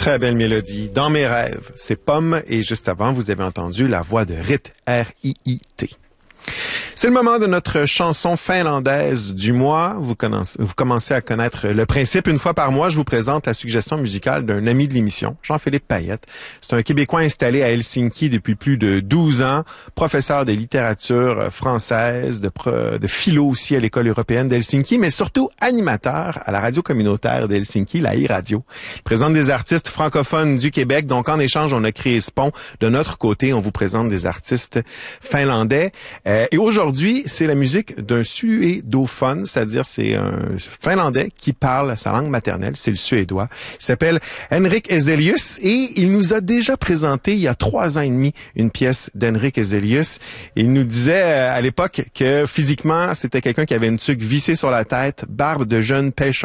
Très belle mélodie. Dans mes rêves, c'est Pomme. Et juste avant, vous avez entendu la voix de Rit, R-I-I-T. C'est le moment de notre chanson finlandaise du mois. Vous commencez à connaître le principe. Une fois par mois, je vous présente la suggestion musicale d'un ami de l'émission, Jean-Philippe Payette. C'est un Québécois installé à Helsinki depuis plus de 12 ans, professeur de littérature française, de philo aussi à l'école européenne d'Helsinki, mais surtout animateur à la radio communautaire d'Helsinki, la e-radio. Il présente des artistes francophones du Québec, donc en échange, on a créé ce pont. De notre côté, on vous présente des artistes finlandais. Et aujourd'hui, c'est la musique d'un suédophone, c'est-à-dire c'est un Finlandais qui parle sa langue maternelle, c'est le suédois. Il s'appelle Henrik Ezelius et il nous a déjà présenté il y a 3 ans et demi une pièce d'Henrik Ezelius. Il nous disait à l'époque que physiquement, c'était quelqu'un qui avait une tuque vissée sur la tête, barbe de jeune pêcheur